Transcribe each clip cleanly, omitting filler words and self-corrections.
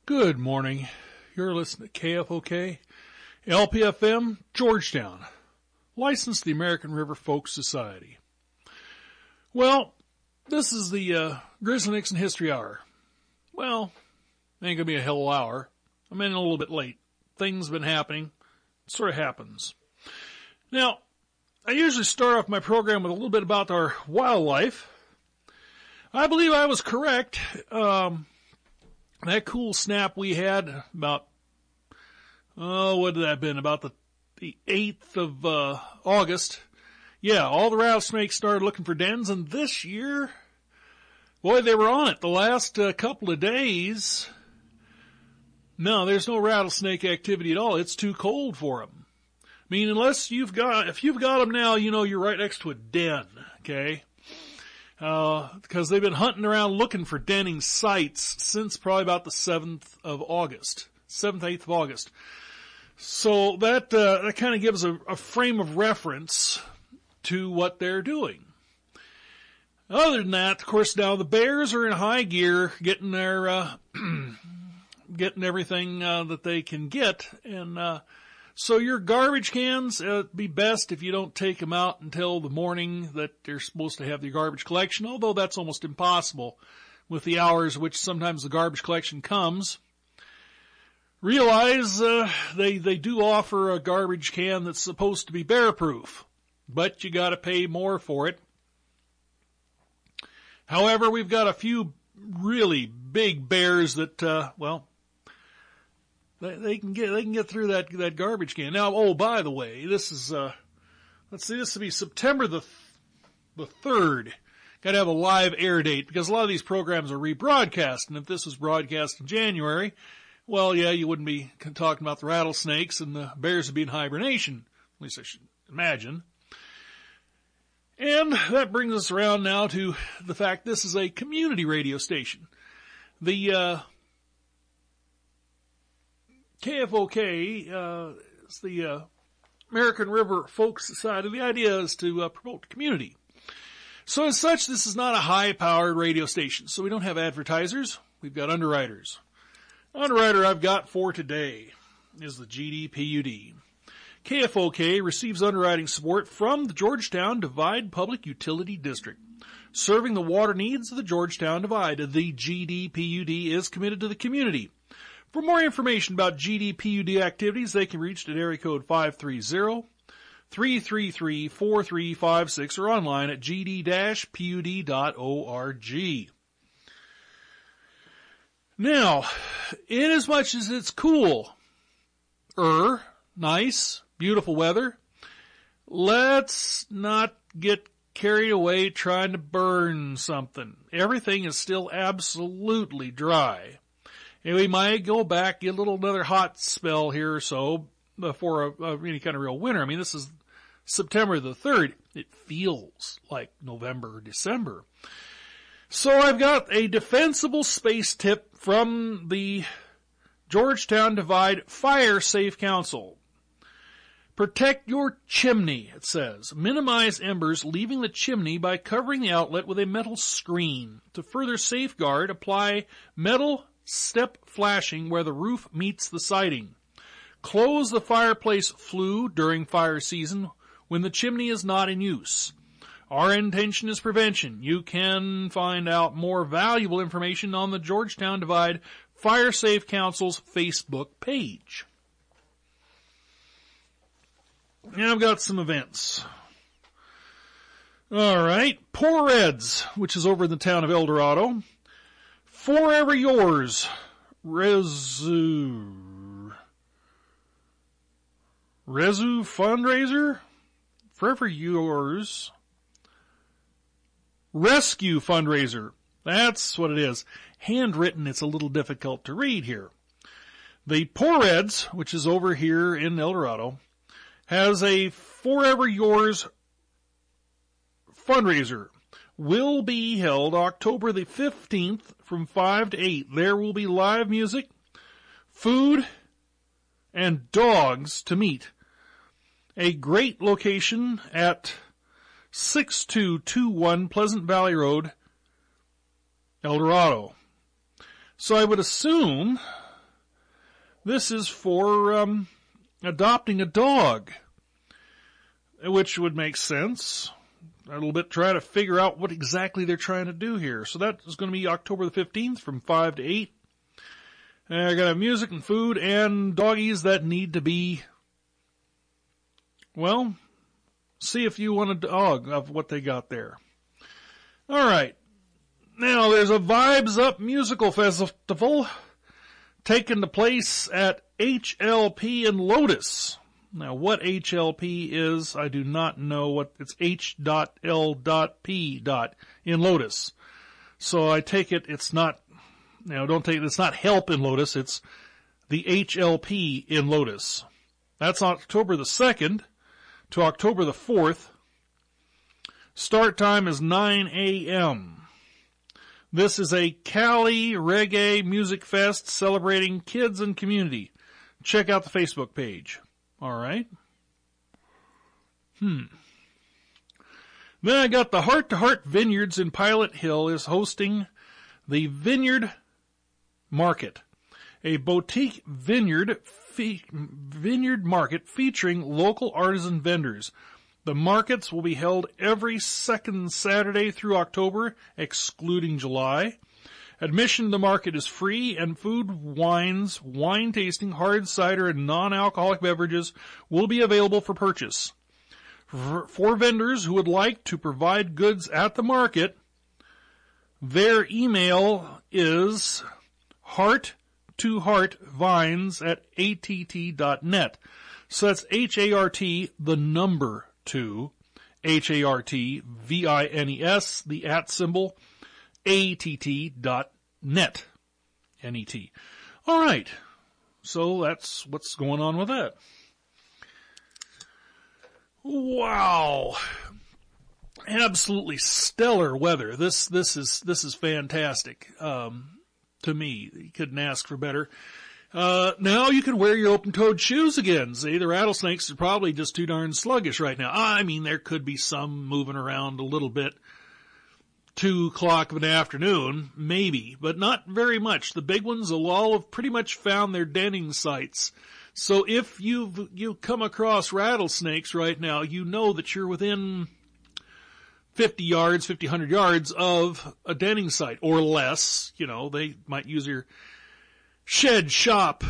Good morning. You're listening to KFOK, LPFM, Georgetown, licensed the American River Folk Society. Well, this is the Grizzly Nixon History Hour. Well, ain't gonna be a hell of an hour. I'm in a little bit late. Things have been happening. It sort of happens. Now, I usually start off my program with a little bit about our wildlife. I believe I was correct. That cool snap we had about, what had that been? About the 8th of August. Yeah, all the rattlesnakes started looking for dens, and this year, boy, they were on it. The last couple of days, no, there's no rattlesnake activity at all. It's too cold for them. I mean, if you've got them now, you know you're right next to a den, okay? Because they've been hunting around looking for denning sites since probably about the 7th, 8th of August. So that kind of gives a frame of reference to what they're doing. Other than that, of course, now the bears are in high gear, getting their, getting everything, that they can get. And, so your garbage cans, it'd be best if you don't take them out until the morning that they're supposed to have their garbage collection, although that's almost impossible with the hours which sometimes the garbage collection comes. Realize, they do offer a garbage can that's supposed to be bear-proof, but you gotta pay more for it. However, we've got a few really big bears that, They can get through that garbage can. Now, oh, by the way, this is, this will be September the 3rd. Gotta have a live air date because a lot of these programs are rebroadcast. And if this was broadcast in January, well, yeah, you wouldn't be talking about the rattlesnakes and the bears would be in hibernation. At least I should imagine. And that brings us around now to the fact this is a community radio station. The, KFOK is the American River Folk Society. The idea is to promote the community. So as such, this is not a high-powered radio station. So we don't have advertisers. We've got underwriters. Underwriter I've got for today is the GDPUD. KFOK receives underwriting support from the Georgetown Divide Public Utility District. Serving the water needs of the Georgetown Divide, the GDPUD is committed to the community. For more information about GDPUD activities, they can reach at area code 530-333-4356 or online at gd-pud.org. Now, inasmuch as it's cool, nice, beautiful weather, let's not get carried away trying to burn something. Everything is still absolutely dry. And we might go back, get another hot spell here or so before any kind of real winter. I mean, this is September the 3rd. It feels like November or December. So I've got a defensible space tip from the Georgetown Divide Fire Safe Council. Protect your chimney, it says. Minimize embers leaving the chimney by covering the outlet with a metal screen. To further safeguard, apply metal step flashing where the roof meets the siding. Close the fireplace flue during fire season when the chimney is not in use. Our intention is prevention. You can find out more valuable information on the Georgetown Divide Fire Safe Council's Facebook page. Now I've got some events. All right. Poor Reds, which is over in the town of El Dorado. Forever Yours, Rezu fundraiser? Forever Yours Rescue fundraiser. That's what it is. Handwritten, it's a little difficult to read here. The Poor Reds, which is over here in El Dorado, has a Forever Yours fundraiser. Will be held October the 15th from 5 to 8. There will be live music, food, and dogs to meet. A great location at 6221 Pleasant Valley Road, El Dorado. So I would assume This is for adopting a dog, which would make sense. A little bit try to figure out what exactly they're trying to do here. So that is going to be October the 15th from 5 to 8. And I got music and food and doggies that need to be, well, see if you want a dog of what they got there. All right. Now there's a Vibes Up Musical Festival taking place at HLP in Lotus. Now, what HLP is, I do not know what, it's H.L.P. in Lotus. So I take it it's not, it's not help in Lotus, it's the HLP in Lotus. That's October the 2nd to October the 4th. Start time is 9 a.m. This is a Cali Reggae Music Fest celebrating kids and community. Check out the Facebook page. All right. Then I got the Heart to Heart Vineyards in Pilot Hill is hosting the Vineyard Market, a boutique vineyard market featuring local artisan vendors. The markets will be held every second Saturday through October, excluding July. Admission to the market is free, and food, wines, wine tasting, hard cider, and non-alcoholic beverages will be available for purchase. For vendors who would like to provide goods at the market, their email is hearttoheartvines@att.net. So that's HART, the number 2, HARTVINES, the @ symbol, ATT.net. N-E-T. All right. So that's what's going on with that. Wow. Absolutely stellar weather. This is fantastic. To me, you couldn't ask for better. Now you can wear your open-toed shoes again. See, the rattlesnakes are probably just too darn sluggish right now. I mean, there could be some moving around a little bit. 2 o'clock of an afternoon, maybe, but not very much. The big ones will all have pretty much found their denning sites. So if you come across rattlesnakes right now, you know that you're within 50, 100 yards of a denning site or less. You know, they might use your shed, shop,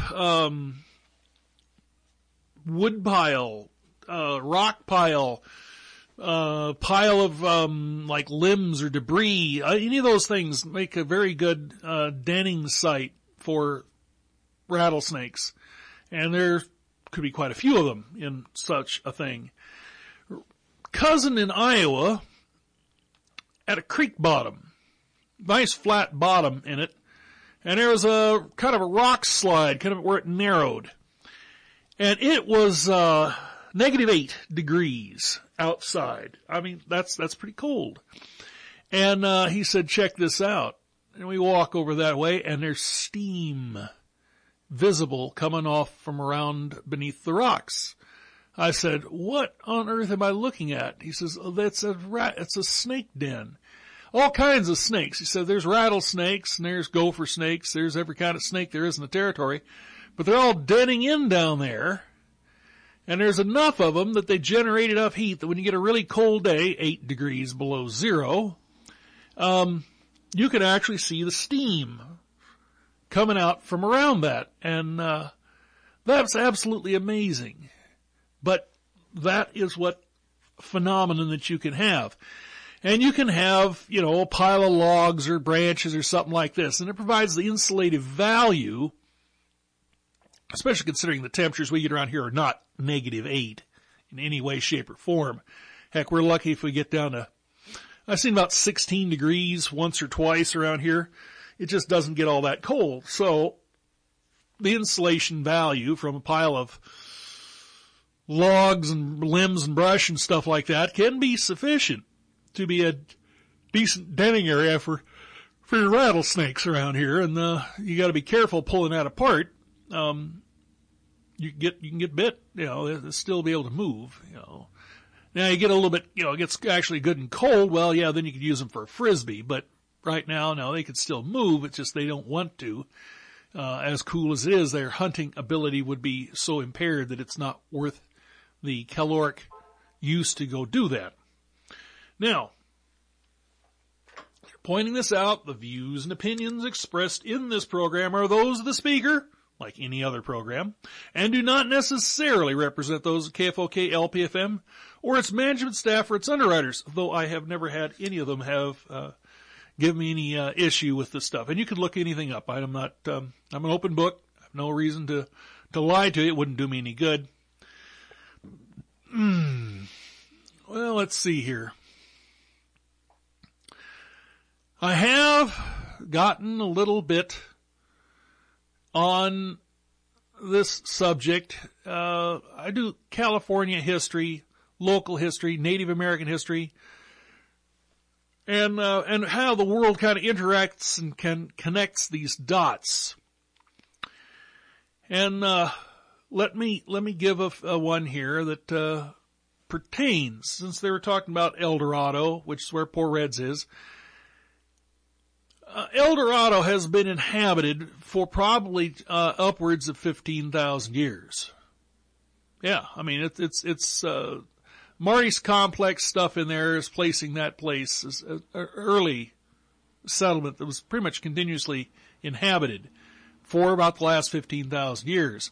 wood pile, rock pile, pile of like limbs or debris. Any of those things make a very good denning site for rattlesnakes, and there could be quite a few of them in such a thing. Cousin in Iowa at a creek bottom, nice flat bottom in it, and there was a kind of a rock slide, kind of where it narrowed, and it was -8 degrees outside. I mean, that's pretty cold. And he said, check this out. And we walk over that way, and there's steam visible coming off from around beneath the rocks. I said, what on earth am I looking at? He says, oh, it's a snake den. All kinds of snakes. He said, there's rattlesnakes, and there's gopher snakes, there's every kind of snake there is in the territory, but they're all denning in down there. And there's enough of them that they generate enough heat that when you get a really cold day, 8 degrees below zero, you can actually see the steam coming out from around that. And that's absolutely amazing. But that is what phenomenon that you can have. And you can have, you know, a pile of logs or branches or something like this. And it provides the insulative value, especially considering the temperatures we get around here are not -8 in any way, shape, or form. Heck, we're lucky if we get down to, I've seen about 16 degrees once or twice around here. It just doesn't get all that cold. So the insulation value from a pile of logs and limbs and brush and stuff like that can be sufficient to be a decent denning area for your rattlesnakes around here. And you got to be careful pulling that apart. You can get bit, you know, they'll still be able to move, you know. Now you get a little bit, you know, it gets actually good and cold, well, yeah, then you could use them for a frisbee, but right now, no, they could still move, it's just they don't want to. as cool as it is, their hunting ability would be so impaired that it's not worth the caloric use to go do that. Now, pointing this out, the views and opinions expressed in this program are those of the speaker, like any other program, and do not necessarily represent those of KFOK LPFM or its management staff or its underwriters, though I have never had any of them have given me any issue with this stuff. And you could look anything up. I'm not, I'm an open book. I have no reason to lie to you. It wouldn't do me any good. Well, let's see here. I have gotten a little bit on this subject. I do California history, local history, Native American history, and how the world kind of interacts and connects these dots. And let me give a one here that pertains, since they were talking about El Dorado, which is where Poor Reds is. El Dorado has been inhabited for probably upwards of 15,000 years. Yeah, I mean it's Marty's complex stuff in there is placing that place as an early settlement that was pretty much continuously inhabited for about the last 15,000 years.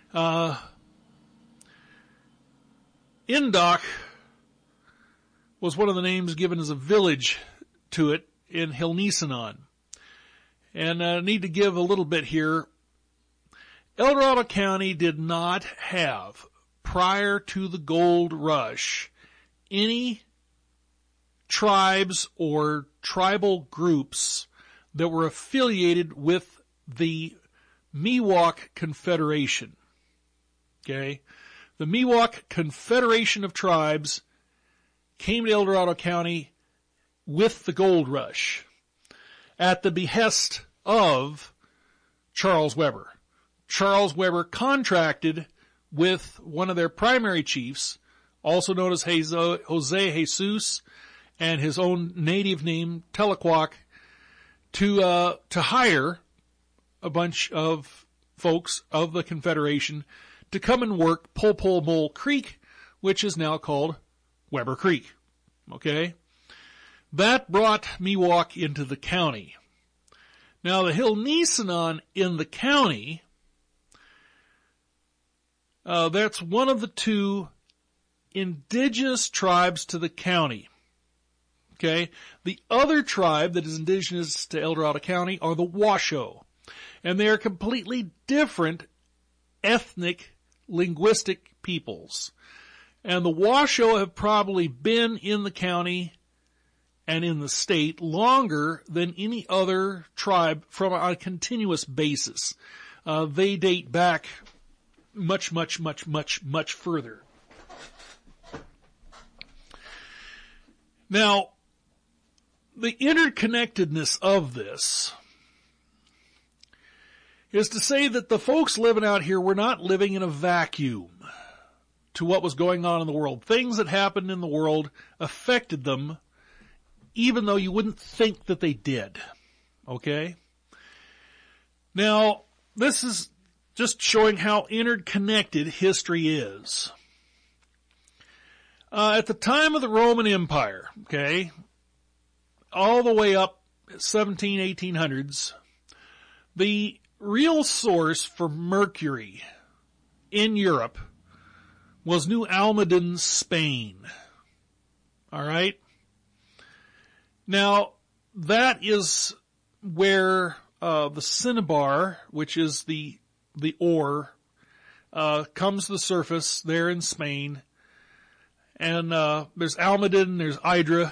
Indoc was one of the names given as a village to it in Hilnesenon. And I need to give a little bit here. El Dorado County did not have, prior to the gold rush, any tribes or tribal groups that were affiliated with the Miwok Confederation. Okay? The Miwok Confederation of Tribes came to El Dorado County with the gold rush at the behest of Charles Weber. Charles Weber contracted with one of their primary chiefs, also known as Jose Jesus, and his own native name, Telequac, to hire a bunch of folks of the Confederation to come and work Pol Mole Creek, which is now called Weber Creek. Okay? That brought Miwok into the county. Now, the Hilnesenon in the county, that's one of the two indigenous tribes to the county. Okay? The other tribe that is indigenous to El Dorado County are the Washoe. And they are completely different ethnic, linguistic peoples. And the Washoe have probably been in the county and in the state longer than any other tribe from a continuous basis. They date back much further. Now, the interconnectedness of this is to say that the folks living out here were not living in a vacuum to what was going on in the world. Things that happened in the world affected them, even though you wouldn't think that they did. Okay? Now, this is just showing how interconnected history is. At the time of the Roman Empire, okay, all the way up 1800s, the real source for mercury in Europe was New Almaden, Spain. All right? Now, that is where the cinnabar, which is the ore, comes to the surface there in Spain. And there's Almaden, there's Hydra.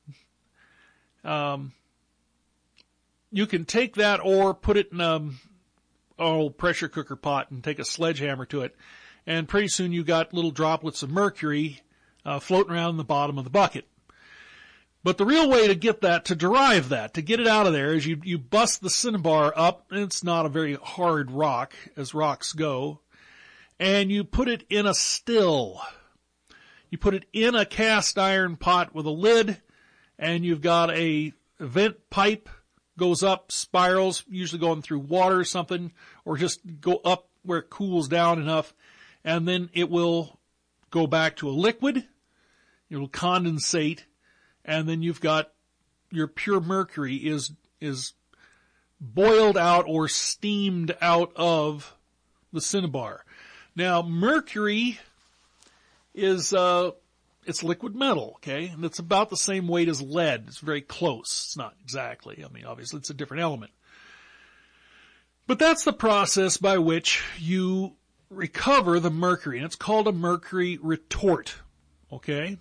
You can take that ore, put it in an old pressure cooker pot and take a sledgehammer to it, and pretty soon you got little droplets of mercury floating around in the bottom of the bucket. But the real way to get that, to derive that, to get it out of there, is you bust the cinnabar up, and it's not a very hard rock, as rocks go, and you put it in a still. You put it in a cast iron pot with a lid, and you've got a vent pipe goes up, spirals, usually going through water or something, or just go up where it cools down enough, and then it will go back to a liquid, it will condensate, and then you've got your pure mercury is boiled out or steamed out of the cinnabar. Now, mercury is, it's liquid metal, okay? And it's about the same weight as lead. It's very close. It's not exactly. I mean, obviously it's a different element. But that's the process by which you recover the mercury, and it's called a mercury retort, okay?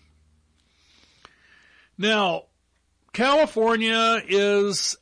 Now, California was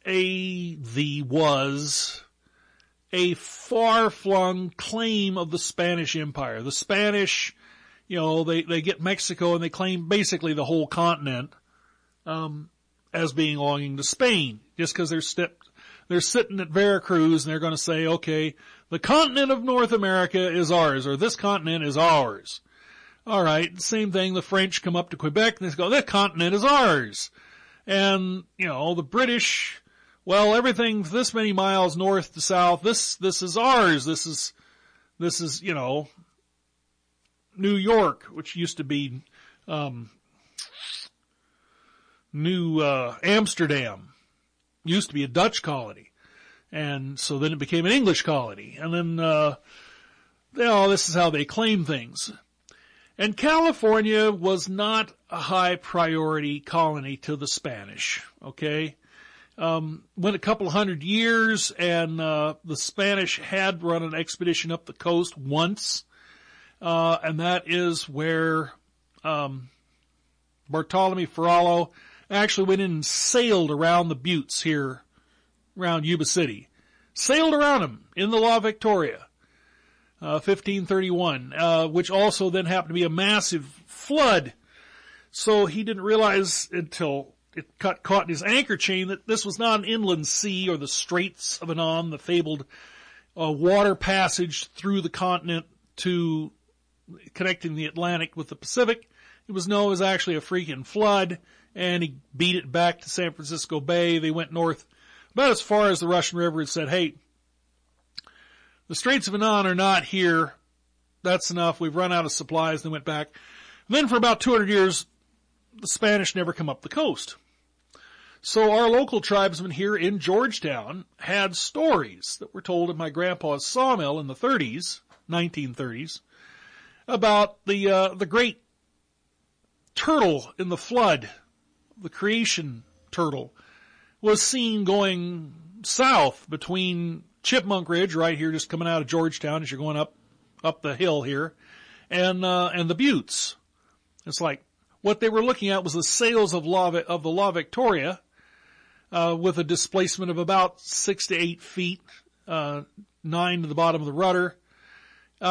a far-flung claim of the Spanish Empire. The Spanish, they get Mexico and they claim basically the whole continent, as being belonging to Spain, just because they're sitting at Veracruz and they're going to say, okay, the continent of North America is ours, or this continent is ours. All right, same thing. The French come up to Quebec and they go, that continent is ours. And, the British, well, everything this many miles north to south, this is ours. This is, New York, which used to be, New Amsterdam, used to be a Dutch colony. And so then it became an English colony. And then, this is how they claim things. And California was not a high priority colony to the Spanish, okay? Went a couple hundred years, and the Spanish had run an expedition up the coast once, and that is where Bartolome Ferraro actually went in and sailed around the buttes here, around Yuba City. Sailed around them in the La Victoria. 1531, which also then happened to be a massive flood. So he didn't realize until it got caught in his anchor chain that this was not an inland sea or the Straits of Anam, the fabled water passage through the continent to connecting the Atlantic with the Pacific. It was actually a freaking flood, and he beat it back to San Francisco Bay. They went north about as far as the Russian River and said, hey, the Straits of Anam are not here. That's enough. We've run out of supplies. They went back. And then for about 200 years, the Spanish never come up the coast. So our local tribesmen here in Georgetown had stories that were told in my grandpa's sawmill in the 1930s, about the great turtle in the flood, the creation turtle, was seen going south between Chipmunk Ridge, right here, just coming out of Georgetown as you're going up the hill here, and the buttes. It's like, what they were looking at was the sails of the La Victoria, with a displacement of about 6 to 8 feet, 9 to the bottom of the rudder. They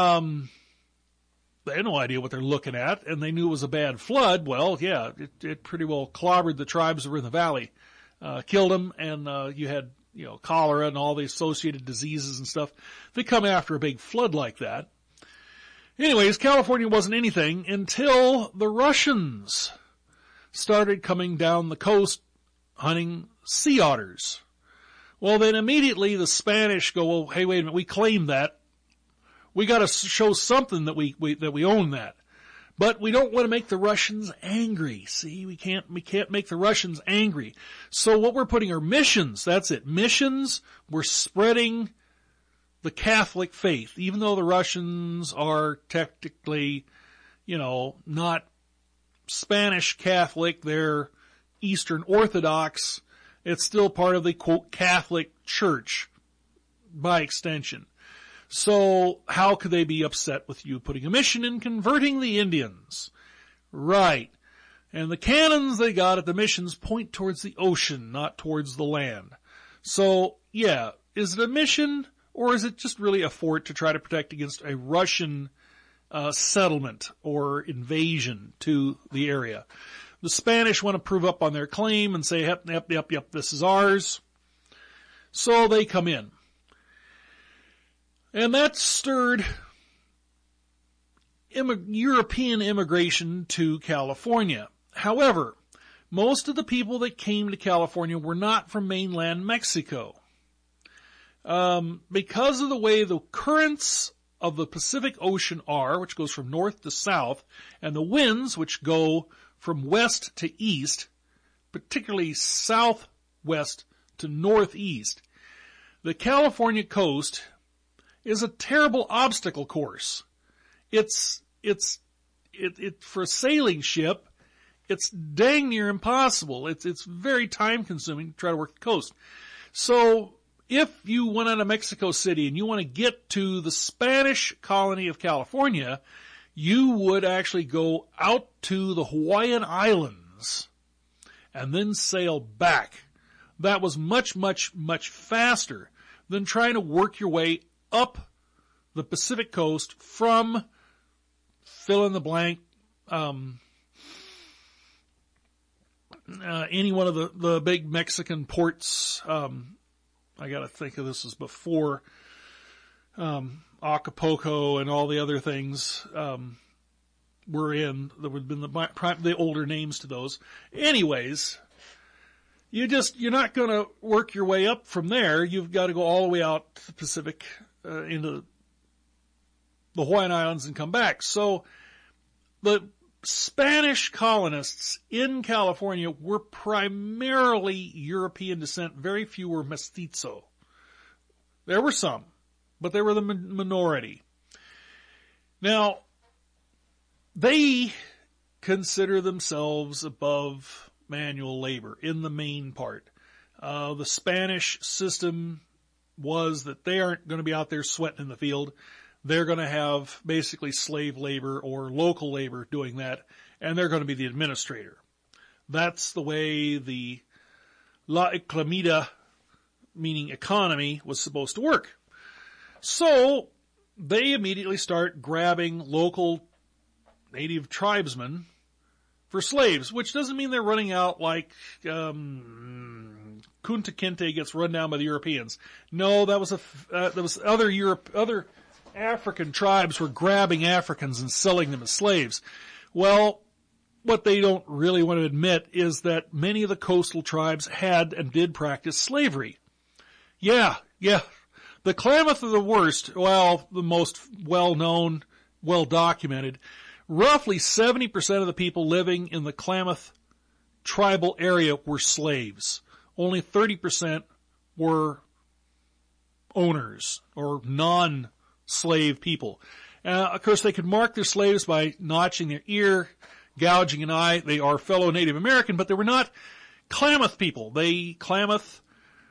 had no idea what they're looking at, and they knew it was a bad flood. Well, yeah, it pretty well clobbered the tribes that were in the valley, killed them, and you had cholera and all the associated diseases and stuff. They come after a big flood like that. Anyways, California wasn't anything until the Russians started coming down the coast hunting sea otters. Well, then immediately the Spanish go, well, hey, wait a minute, we claim that. We got to show something that we own that. But we don't want to make the Russians angry. See, we can't make the Russians angry. So what we're putting are missions. That's it. Missions. We're spreading the Catholic faith. Even though the Russians are technically, not Spanish Catholic, they're Eastern Orthodox. It's still part of the, quote, Catholic Church by extension. So how could they be upset with you putting a mission in converting the Indians? Right. And the cannons they got at the missions point towards the ocean, not towards the land. So, yeah, is it a mission, or is it just really a fort to try to protect against a Russian settlement or invasion to the area? The Spanish want to prove up on their claim and say, yep, this is ours. So they come in. And that stirred European immigration to California. However, most of the people that came to California were not from mainland Mexico. Because of the way the currents of the Pacific Ocean are, which goes from north to south, and the winds, which go from west to east, particularly southwest to northeast, the California coast is a terrible obstacle course. It's for a sailing ship, it's dang near impossible. It's very time consuming to try to work the coast. So if you went out of Mexico City and you want to get to the Spanish colony of California, you would actually go out to the Hawaiian Islands and then sail back. That was much, much, much faster than trying to work your way up the Pacific coast from fill in the blank, any one of the big Mexican ports. I got to think of this as before Acapulco and all the other things were in. There would have been the older names to those. Anyways, you're not going to work your way up from there. You've got to go all the way out to the Pacific, into the Hawaiian Islands and come back. So the Spanish colonists in California were primarily European descent. Very few were mestizo. There were some, but they were the minority. Now, they consider themselves above manual labor in the main part. The Spanish system was that they aren't going to be out there sweating in the field. They're going to have basically slave labor or local labor doing that, and they're going to be the administrator. That's the way the La Economía, meaning economy, was supposed to work. So they immediately start grabbing local native tribesmen for slaves, which doesn't mean they're running out like Kunta Kinte gets run down by the Europeans. No, that was other African tribes were grabbing Africans and selling them as slaves. Well, what they don't really want to admit is that many of the coastal tribes had and did practice slavery. Yeah. The Klamath are the worst, well, the most well-known, well-documented. Roughly 70% of the people living in the Klamath tribal area were slaves. Only 30% were owners or non-slave people. Of course, they could mark their slaves by notching their ear, gouging an eye. They are fellow Native American, but they were not Klamath people. Klamath,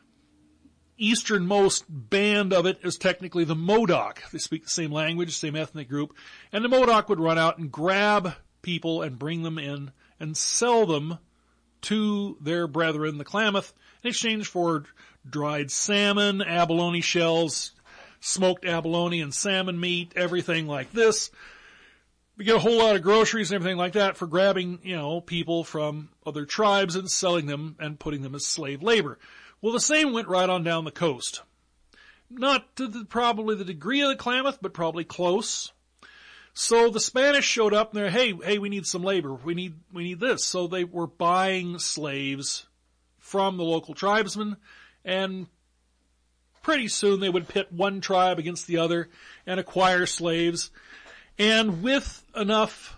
easternmost band of it is technically the Modoc. They speak the same language, same ethnic group. And the Modoc would run out and grab people and bring them in and sell them to their brethren, the Klamath, in exchange for dried salmon, abalone shells, smoked abalone and salmon meat, everything like this. We get a whole lot of groceries and everything like that for grabbing, people from other tribes and selling them and putting them as slave labor. Well, the same went right on down the coast. Not to probably the degree of the Klamath, but probably close. So the Spanish showed up and they're, hey, we need some labor. We need this. So they were buying slaves from the local tribesmen, and pretty soon they would pit one tribe against the other and acquire slaves. And with enough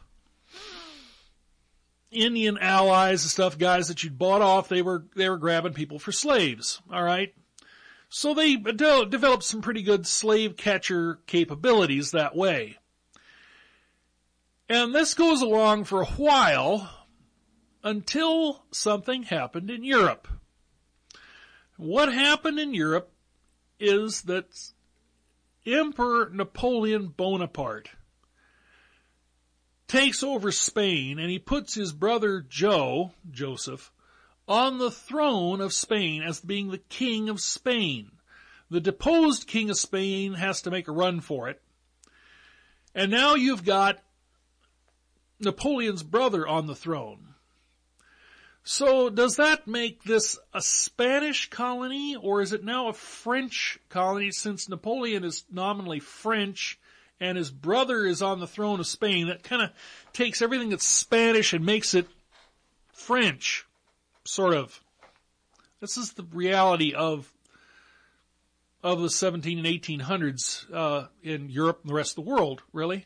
Indian allies and stuff, guys that you'd bought off, they were grabbing people for slaves. All right. So they developed some pretty good slave catcher capabilities that way. And this goes along for a while until something happened in Europe. What happened in Europe is that Emperor Napoleon Bonaparte takes over Spain, and he puts his brother Joseph, on the throne of Spain as being the king of Spain. The deposed king of Spain has to make a run for it. And now you've got Napoleon's brother on the throne. So does that make this a Spanish colony, or is it now a French colony, since Napoleon is nominally French and his brother is on the throne of Spain? That kind of takes everything that's Spanish and makes it French. this is the reality of the 17 and 1800s, in Europe and the rest of the world, really.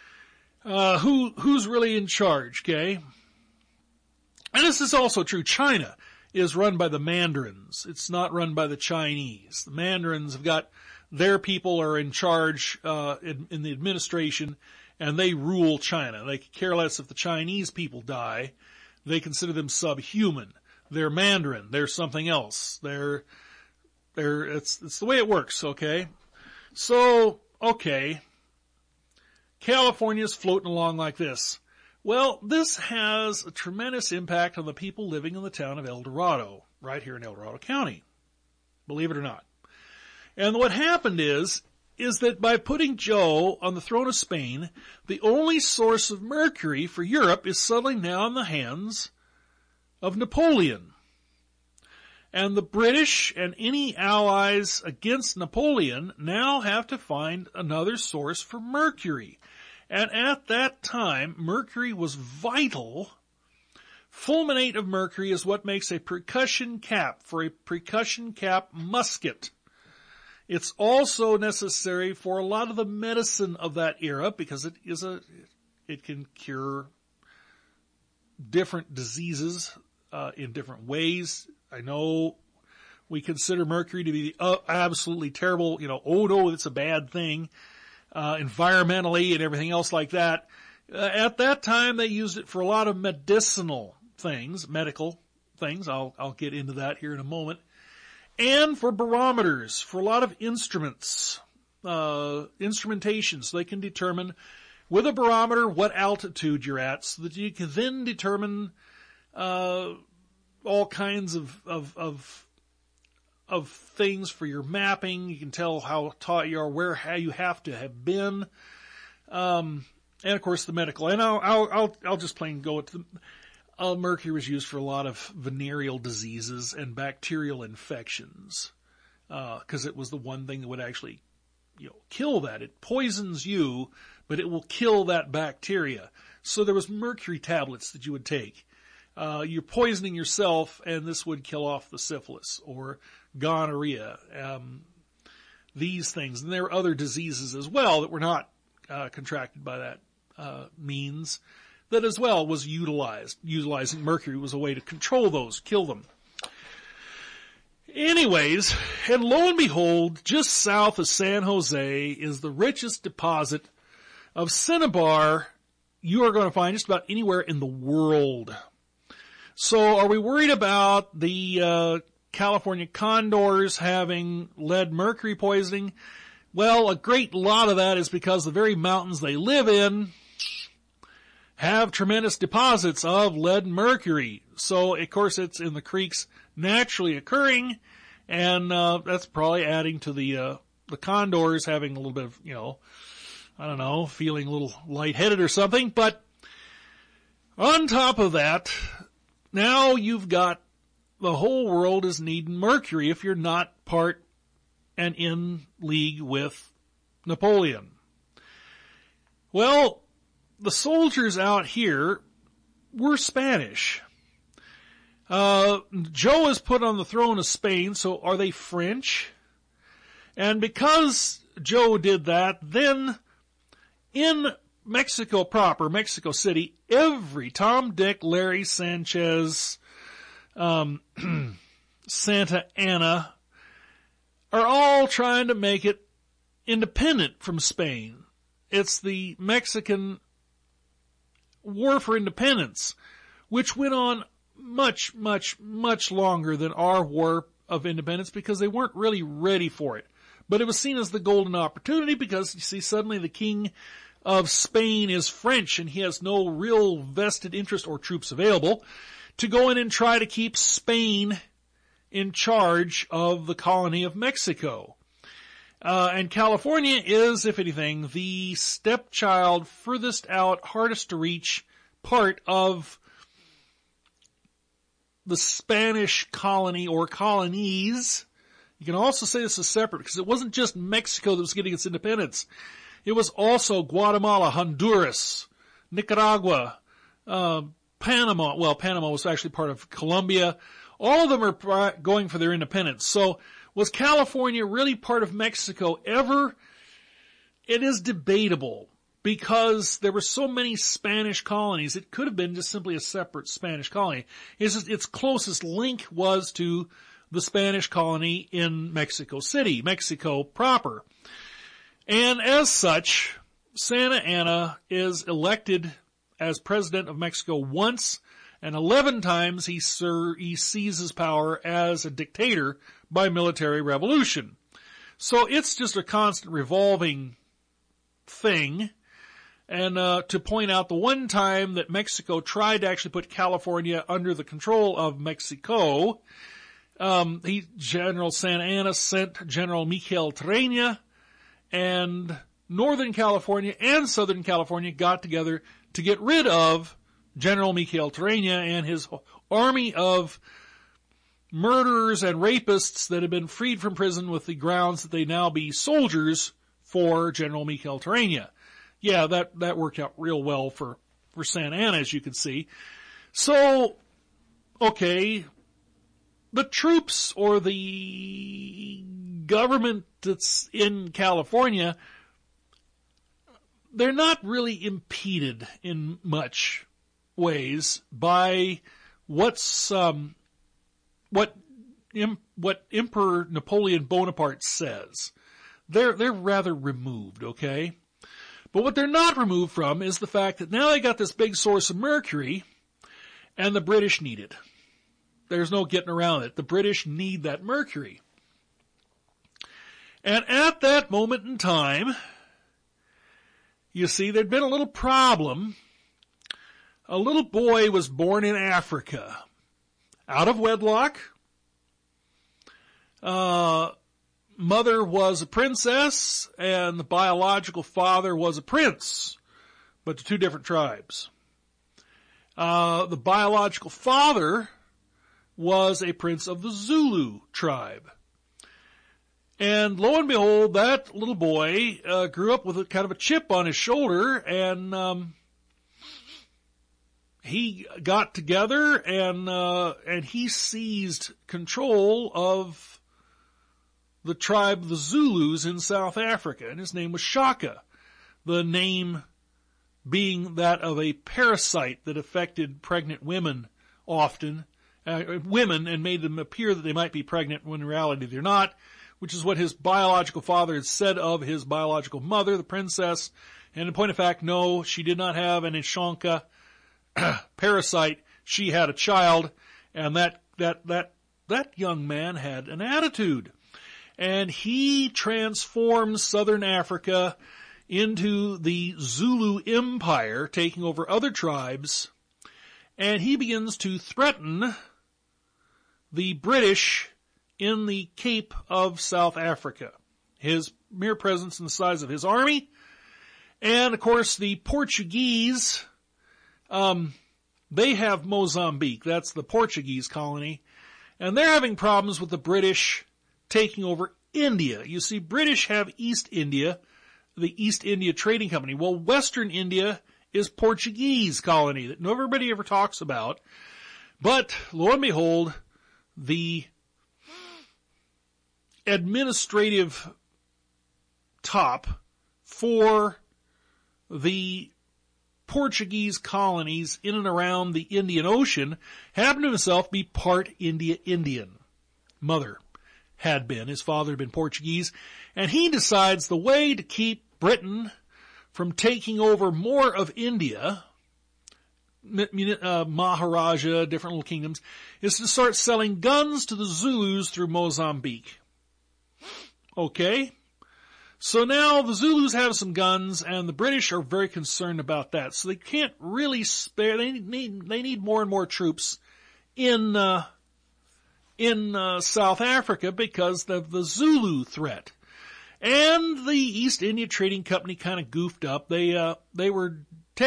Who's really in charge, okay? And this is also true. China is run by the Mandarins. It's not run by the Chinese. The Mandarins have got, their people are in charge, in the administration, and they rule China. They could care less if the Chinese people die. They consider them subhuman. They're Mandarin. They're something else. It's the way it works, okay? So, okay. California's floating along like this. Well, this has a tremendous impact on the people living in the town of El Dorado, right here in El Dorado County. Believe it or not. And what happened is that by putting Joe on the throne of Spain, the only source of mercury for Europe is suddenly now in the hands of Napoleon. And the British and any allies against Napoleon now have to find another source for mercury. And at that time, mercury was vital. Fulminate of mercury is what makes a percussion cap for a percussion cap musket. It's also necessary for a lot of the medicine of that era because it can cure different diseases in different ways. I know we consider mercury to be absolutely terrible, oh no, it's a bad thing, environmentally and everything else like that. At that time, they used it for a lot of medical things. I'll get into that here in a moment. And for barometers, for a lot of instruments, instrumentation, so they can determine with a barometer what altitude you're at, so that you can then determine all kinds of things for your mapping. You can tell how tall you are, how you have to have been, and of course the medical. And I'll just plain go with mercury was used for a lot of venereal diseases and bacterial infections, because it was the one thing that would actually, kill that. It poisons you, but it will kill that bacteria. So there was mercury tablets that you would take. You're poisoning yourself, and this would kill off the syphilis or gonorrhea, these things. And there are other diseases as well that were not contracted by that means, that as well was utilized. Utilizing mercury was a way to control those, kill them. Anyways, and lo and behold, just south of San Jose is the richest deposit of cinnabar you are going to find just about anywhere in the world. So are we worried about the California condors having lead mercury poisoning? Well, a great lot of that is because the very mountains they live in have tremendous deposits of lead and mercury. So, of course, it's in the creeks naturally occurring, and that's probably adding to the condors having a little bit of, feeling a little lightheaded or something. But on top of that, now you've got the whole world is needing mercury if you're not part and in league with Napoleon. Well, the soldiers out here were Spanish. Joe is put on the throne of Spain, so are they French? And because Joe did that, then in Mexico proper, Mexico City, every Tom, Dick, Larry, Sanchez, Santa Anna are all trying to make it independent from Spain. It's the Mexican War for Independence, which went on much, much, much longer than our War of Independence because they weren't really ready for it. But it was seen as the golden opportunity because, you see, suddenly the king of Spain is French and he has no real vested interest or troops available to go in and try to keep Spain in charge of the colony of Mexico. And California is, if anything, the stepchild, furthest out, hardest to reach part of the Spanish colony or colonies. You can also say this is separate because it wasn't just Mexico that was getting its independence. It was also Guatemala, Honduras, Nicaragua, Panama. Well, Panama was actually part of Colombia. All of them are going for their independence. So was California really part of Mexico ever? It is debatable because there were so many Spanish colonies. It could have been just simply a separate Spanish colony. Its closest link was to the Spanish colony in Mexico City, Mexico proper. And as such, Santa Anna is elected as president of Mexico once, and 11 times he seizes power as a dictator by military revolution. So it's just a constant revolving thing. And to point out the one time that Mexico tried to actually put California under the control of Mexico, General Santa Anna sent General Miguel Terena, and Northern California and Southern California got together to get rid of General Miguel Terena and his army of murderers and rapists that had been freed from prison with the grounds that they now be soldiers for General Miguel Terena. Yeah, that worked out real well for Santa Anna, as you can see. So, okay, the troops or the government that's in California, they're not really impeded in much ways by what Emperor Napoleon Bonaparte says. They're rather removed, okay? But what they're not removed from is the fact that now they got this big source of mercury, and the British need it. There's no getting around it. The British need that mercury. And at that moment in time, you see, there'd been a little problem. A little boy was born in Africa, out of wedlock. Mother was a princess, and the biological father was a prince, but to two different tribes. The biological father was a prince of the Zulu tribe. And lo and behold, that little boy grew up with a kind of a chip on his shoulder, and he got together and he seized control of the tribe, the Zulus in South Africa, and his name was Shaka. The name being that of a parasite that affected pregnant women often, and made them appear that they might be pregnant when in reality they're not, which is what his biological father had said of his biological mother, the princess. And in point of fact, no, she did not have an Ishanka parasite. She had a child, and that young man had an attitude. And he transforms southern Africa into the Zulu Empire, taking over other tribes, and he begins to threaten the British in the Cape of South Africa. His mere presence and the size of his army, and of course the Portuguese, they have Mozambique, that's the Portuguese colony, and they're having problems with the British taking over India. You see, British have East India, the East India Trading Company. Well, Western India is Portuguese colony that nobody ever talks about. But, lo and behold, the administrative top for the Portuguese colonies in and around the Indian Ocean happened to himself be part Indian. Mother had been. His father had been Portuguese. And he decides the way to keep Britain from taking over more of India, Maharaja, different little kingdoms, is to start selling guns to the Zulus through Mozambique. Okay? So now the Zulus have some guns, and the British are very concerned about that. So they can't really spare, they need more and more troops in South Africa because of the Zulu threat. And the East India Trading Company kind of goofed up. They were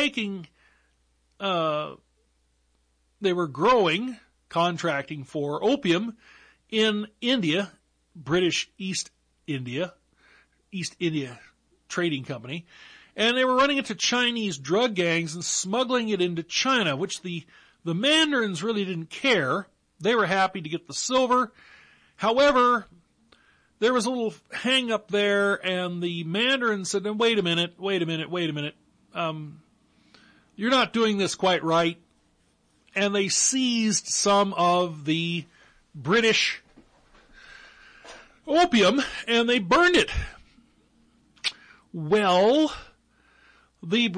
contracting for opium in India, British East India Trading Company. And they were running it to Chinese drug gangs and smuggling it into China, which the mandarins really didn't care. They were happy to get the silver. However, there was a little hang up there, and the mandarin said, wait a minute. You're not doing this quite right. And they seized some of the British opium, and they burned it. Well, the